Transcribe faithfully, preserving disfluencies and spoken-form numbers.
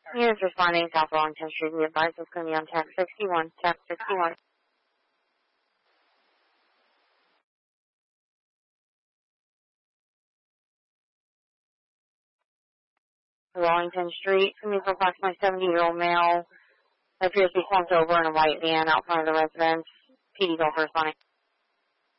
Units responding South Wellington Street. We advise it's going to be on tax sixty-one. Tax sixty-one. Wellington Street. It's going to be for approximately seventy-year-old male. Appears to be slumped over in a white van out front of the residence. P D go for responding.